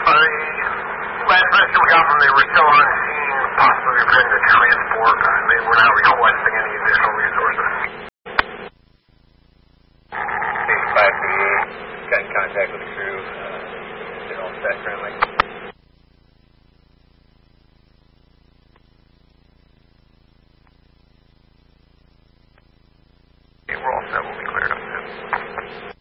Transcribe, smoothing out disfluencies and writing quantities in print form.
Last message we got from they were still on scene, possibly repairing the transport. They were not requesting any additional resources. 538, got in contact with the crew. They're all set currently. Okay, we're all set. We'll be cleared up soon.